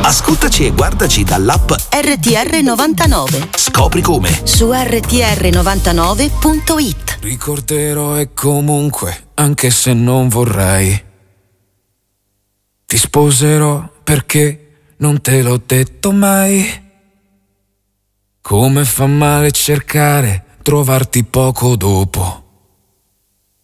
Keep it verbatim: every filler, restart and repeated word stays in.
Ascoltaci e guardaci dall'app R T R novantanove. Scopri come Su R T R novantanove punto it. Ricorderò e comunque, anche se non vorrei, ti sposerò perché non te l'ho detto mai. Come fa male cercare, trovarti poco dopo.